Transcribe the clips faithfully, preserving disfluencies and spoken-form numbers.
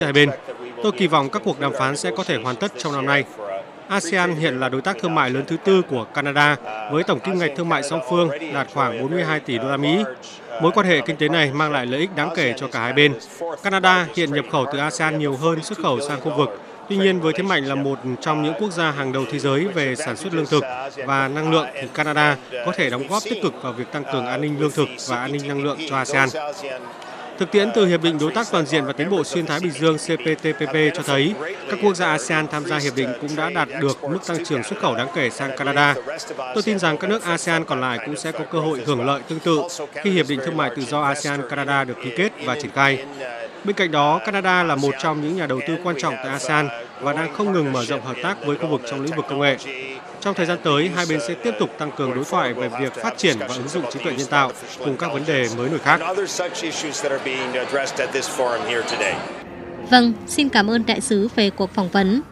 hai bên. Tôi kỳ vọng các cuộc đàm phán sẽ có thể hoàn tất trong năm nay. a sê an hiện là đối tác thương mại lớn thứ tư của Canada với tổng kim ngạch thương mại song phương đạt khoảng bốn mươi hai tỷ đô la Mỹ. Mối quan hệ kinh tế này mang lại lợi ích đáng kể cho cả hai bên. Canada hiện nhập khẩu từ a sê an nhiều hơn xuất khẩu sang khu vực. Tuy nhiên, với thế mạnh là một trong những quốc gia hàng đầu thế giới về sản xuất lương thực và năng lượng, thì Canada có thể đóng góp tích cực vào việc tăng cường an ninh lương thực và an ninh năng lượng cho a sê an. Thực tiễn từ Hiệp định Đối tác Toàn diện và Tiến bộ Xuyên Thái Bình Dương C P T P P cho thấy các quốc gia a sê an tham gia hiệp định cũng đã đạt được mức tăng trưởng xuất khẩu đáng kể sang Canada. Tôi tin rằng các nước a sê an còn lại cũng sẽ có cơ hội hưởng lợi tương tự khi Hiệp định Thương mại Tự do a sê an-Canada được ký kết và triển khai. Bên cạnh đó, Canada là một trong những nhà đầu tư quan trọng tại a sê an và đang không ngừng mở rộng hợp tác với khu vực trong lĩnh vực công nghệ. Trong thời gian tới, hai bên sẽ tiếp tục tăng cường đối thoại về việc phát triển và ứng dụng trí tuệ nhân tạo cùng các vấn đề mới nổi khác. Vâng, xin cảm ơn đại sứ về cuộc phỏng vấn.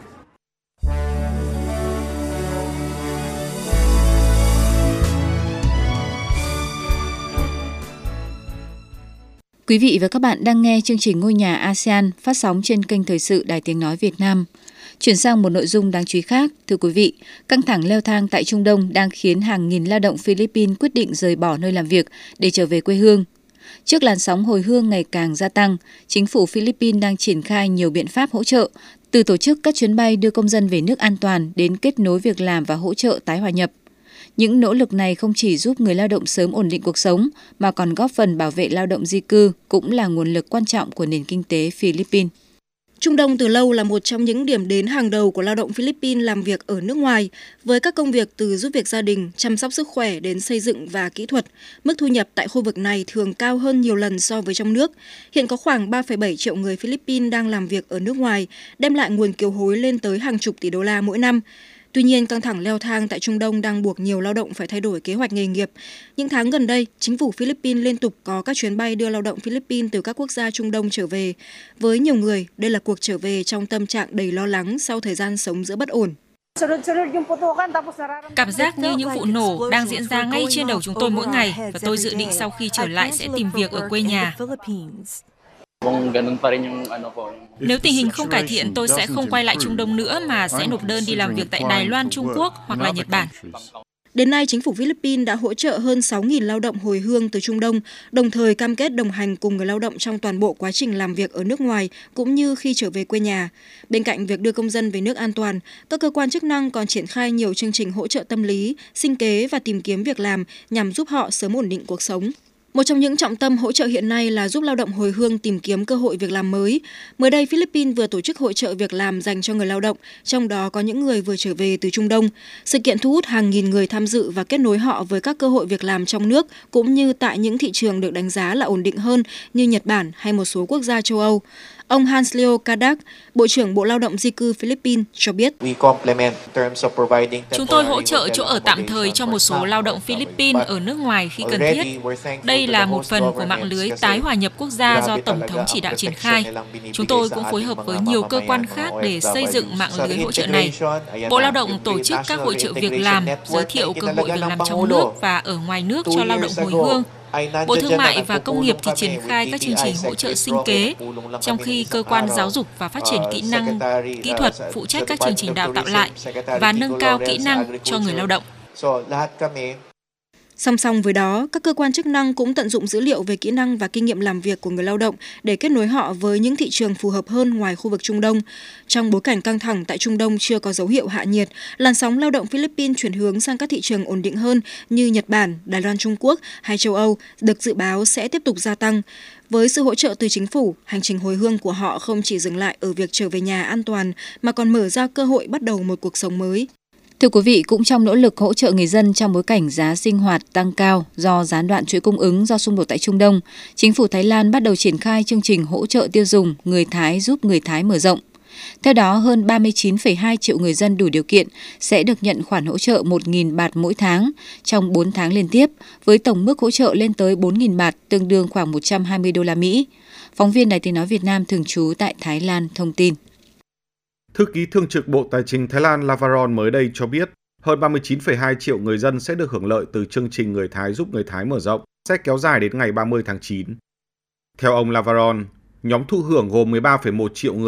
Quý vị và các bạn đang nghe chương trình Ngôi nhà a sê an phát sóng trên kênh Thời sự Đài Tiếng Nói Việt Nam. Chuyển sang một nội dung đáng chú ý khác, thưa quý vị, căng thẳng leo thang tại Trung Đông đang khiến hàng nghìn lao động Philippines quyết định rời bỏ nơi làm việc để trở về quê hương. Trước làn sóng hồi hương ngày càng gia tăng, chính phủ Philippines đang triển khai nhiều biện pháp hỗ trợ, từ tổ chức các chuyến bay đưa công dân về nước an toàn đến kết nối việc làm và hỗ trợ tái hòa nhập. Những nỗ lực này không chỉ giúp người lao động sớm ổn định cuộc sống, mà còn góp phần bảo vệ lao động di cư, cũng là nguồn lực quan trọng của nền kinh tế Philippines. Trung Đông từ lâu là một trong những điểm đến hàng đầu của lao động Philippines làm việc ở nước ngoài, với các công việc từ giúp việc gia đình, chăm sóc sức khỏe đến xây dựng và kỹ thuật. Mức thu nhập tại khu vực này thường cao hơn nhiều lần so với trong nước. Hiện có khoảng ba phẩy bảy triệu người Philippines đang làm việc ở nước ngoài, đem lại nguồn kiều hối lên tới hàng chục tỷ đô la mỗi năm. Tuy nhiên, căng thẳng leo thang tại Trung Đông đang buộc nhiều lao động phải thay đổi kế hoạch nghề nghiệp. Những tháng gần đây, chính phủ Philippines liên tục có các chuyến bay đưa lao động Philippines từ các quốc gia Trung Đông trở về. Với nhiều người, đây là cuộc trở về trong tâm trạng đầy lo lắng sau thời gian sống giữa bất ổn. Cảm giác như những vụ nổ đang diễn ra ngay trên đầu chúng tôi mỗi ngày, và tôi dự định sau khi trở lại sẽ tìm việc ở quê nhà. Nếu tình hình không cải thiện, tôi sẽ không quay lại Trung Đông nữa mà sẽ nộp đơn đi làm việc tại Đài Loan, Trung Quốc hoặc là Nhật Bản. Đến nay, chính phủ Philippines đã hỗ trợ hơn sáu nghìn lao động hồi hương từ Trung Đông, đồng thời cam kết đồng hành cùng người lao động trong toàn bộ quá trình làm việc ở nước ngoài cũng như khi trở về quê nhà. Bên cạnh việc đưa công dân về nước an toàn, các cơ quan chức năng còn triển khai nhiều chương trình hỗ trợ tâm lý, sinh kế và tìm kiếm việc làm nhằm giúp họ sớm ổn định cuộc sống. Một trong những trọng tâm hỗ trợ hiện nay là giúp lao động hồi hương tìm kiếm cơ hội việc làm mới. Mới đây, Philippines vừa tổ chức hội chợ việc làm dành cho người lao động, trong đó có những người vừa trở về từ Trung Đông. Sự kiện thu hút hàng nghìn người tham dự và kết nối họ với các cơ hội việc làm trong nước, cũng như tại những thị trường được đánh giá là ổn định hơn như Nhật Bản hay một số quốc gia châu Âu. Ông Hansleo Kadak, Bộ trưởng Bộ Lao động Di cư Philippines cho biết, chúng tôi hỗ trợ chỗ ở tạm thời cho một số lao động Philippines ở nước ngoài khi cần thiết. Đây là một phần của mạng lưới tái hòa nhập quốc gia do Tổng thống chỉ đạo triển khai. Chúng tôi cũng phối hợp với nhiều cơ quan khác để xây dựng mạng lưới hỗ trợ này. Bộ Lao động tổ chức các hội chợ việc làm, giới thiệu cơ hội việc làm trong nước và ở ngoài nước cho lao động hồi hương. Bộ Thương mại và Công nghiệp thì triển khai các chương trình hỗ trợ sinh kế, trong khi cơ quan giáo dục và phát triển kỹ năng, kỹ thuật phụ trách các chương trình đào tạo lại và nâng cao kỹ năng cho người lao động. Song song với đó, các cơ quan chức năng cũng tận dụng dữ liệu về kỹ năng và kinh nghiệm làm việc của người lao động để kết nối họ với những thị trường phù hợp hơn ngoài khu vực Trung Đông. Trong bối cảnh căng thẳng tại Trung Đông chưa có dấu hiệu hạ nhiệt, làn sóng lao động Philippines chuyển hướng sang các thị trường ổn định hơn như Nhật Bản, Đài Loan, Trung Quốc hay châu Âu được dự báo sẽ tiếp tục gia tăng. Với sự hỗ trợ từ chính phủ, hành trình hồi hương của họ không chỉ dừng lại ở việc trở về nhà an toàn mà còn mở ra cơ hội bắt đầu một cuộc sống mới. Thưa quý vị, cũng trong nỗ lực hỗ trợ người dân trong bối cảnh giá sinh hoạt tăng cao do gián đoạn chuỗi cung ứng do xung đột tại Trung Đông, chính phủ Thái Lan bắt đầu triển khai chương trình hỗ trợ tiêu dùng người Thái giúp người Thái mở rộng. Theo đó, hơn ba mươi chín phẩy hai triệu người dân đủ điều kiện sẽ được nhận khoản hỗ trợ một nghìn baht mỗi tháng trong bốn tháng liên tiếp, với tổng mức hỗ trợ lên tới bốn nghìn baht, tương đương khoảng một trăm hai mươi đô la Mỹ. Phóng viên Đài Tiếng Nói Việt Nam thường trú tại Thái Lan thông tin. Thư ký Thường trực Bộ Tài chính Thái Lan Lavaron mới đây cho biết hơn ba mươi chín phẩy hai triệu người dân sẽ được hưởng lợi từ chương trình Người Thái giúp người Thái mở rộng, sẽ kéo dài đến ngày ba mươi tháng chín. Theo ông Lavaron, Nhóm thụ hưởng gồm mười ba phẩy một triệu người